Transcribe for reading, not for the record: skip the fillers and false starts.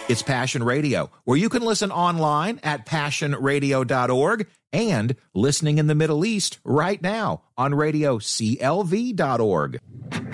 It's Passion Radio, where you can listen online at passionradio.org and listening in the Middle East right now on radio CLV.org.